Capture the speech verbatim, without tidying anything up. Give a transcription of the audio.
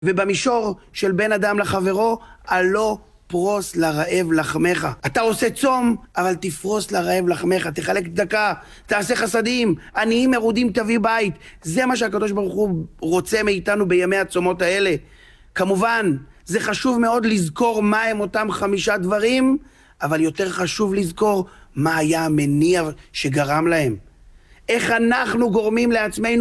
ובמישור של בן אדם לחברו, הלא פרוס לרעב לחמך. אתה עושה צום, אבל תפרוס לרעב לחמך, תחלק צדקה, תעשה חסדים, עניים מרודים תביא בית. זה מה שהקדוש ברוך הוא רוצה מאיתנו בימי הצומות האלה. כמובן, זה חשוב מאוד לזכור מה הם אותם חמישה דברים, אבל יותר חשוב לזכור מה היה המניע שגרם להם. איך אנחנו גורמים לעצמנו